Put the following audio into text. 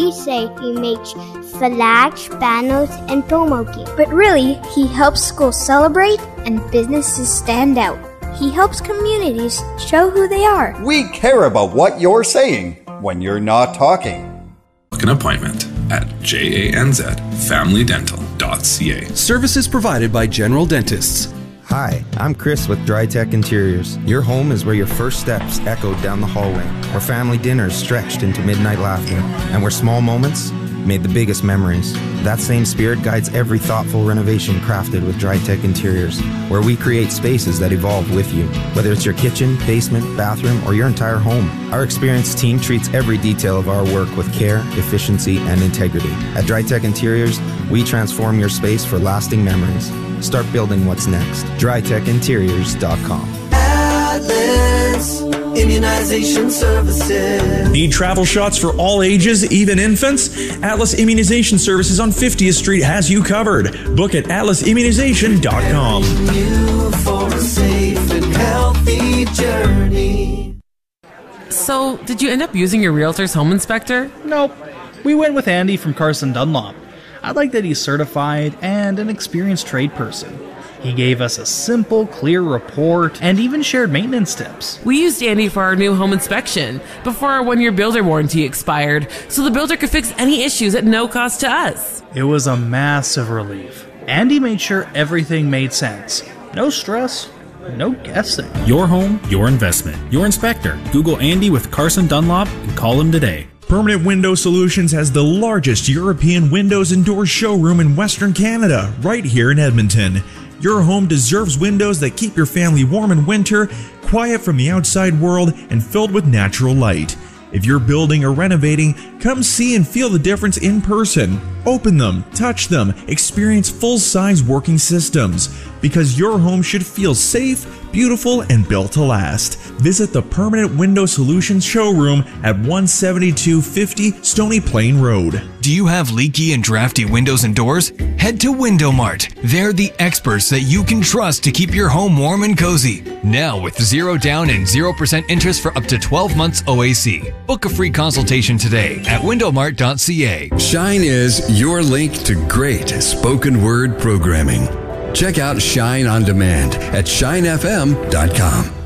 We say he makes flags, banners, and promo gear. But really, he helps schools celebrate and businesses stand out. He helps communities show who they are. We care about what you're saying when you're not talking. Book an appointment at janzfamilydental.ca. Services provided by General Dentists. Hi, I'm Chris with DryTech Interiors. Your home is where your first steps echoed down the hallway, where family dinners stretched into midnight laughter, and where small moments made the biggest memories. That same spirit guides every thoughtful renovation crafted with DryTech Interiors, where we create spaces that evolve with you, whether it's your kitchen, basement, bathroom, or your entire home. Our experienced team treats every detail of our work with care, efficiency, and integrity. At DryTech Interiors, we transform your space for lasting memories. Start building what's next. DryTechInteriors.com. Atlas Immunization Services. Need travel shots for all ages, even infants? Atlas Immunization Services on 50th Street has you covered. Book at atlasimmunization.com. You for a safe and healthy journey. So, did you end up using your realtor's home inspector? Nope. We went with Andy from Carson Dunlop. I like that he's certified and an experienced trade person. He gave us a simple, clear report and even shared maintenance tips. We used Andy for our new home inspection before our 1-year builder warranty expired, so the builder could fix any issues at no cost to us. It was a massive relief. Andy made sure everything made sense. No stress, no guessing. Your home, your investment. Your inspector. Google Andy with Carson Dunlop and call him today. Permanent Window Solutions has the largest European windows and doors showroom in Western Canada, right here in Edmonton. Your home deserves windows that keep your family warm in winter, quiet from the outside world, and filled with natural light. If you're building or renovating, come see and feel the difference in person. Open them, touch them, experience full-size working systems. Because your home should feel safe, beautiful, and built to last. Visit the Permanent Window Solutions showroom at 17250 Stony Plain Road. Do you have leaky and drafty windows and doors? Head to Window Mart. They're the experts that you can trust to keep your home warm and cozy. Now with 0 down and 0% interest for up to 12 months OAC. Book a free consultation today at windowmart.ca. Shine is your link to great spoken word programming. Check out Shine on Demand at shinefm.com.